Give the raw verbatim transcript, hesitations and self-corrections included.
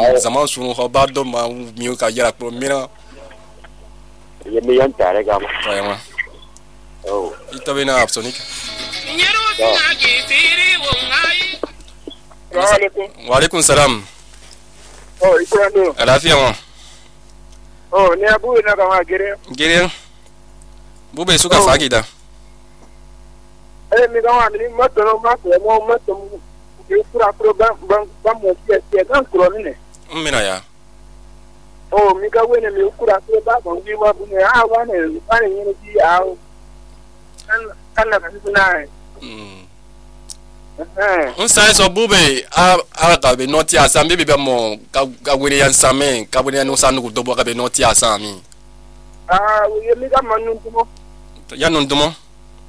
zaman sunu ho ba do ma mi ka yara pro mira ye mi yan tare ga ma vraiment oh ito bina absonik wa alaikum salam oh ikwando alafia mo oh ni abu na kama gere gere bube suka fagida eh mi kama mi mato no mato mo mato mo kura pro ban ban ban mo tie tie kan kuro ni ne mmina ya oh mi ka wene mi kura pro ba ban bi wa bu ne a wa ne ba ne ni ji a kan kan na kan na mm un sai so bube a a ka be noti asam be be mo ka wele yan samen ka wele no sanu ko do bo ka be noti asam mi ah we mi ka manu tumo ya non dumo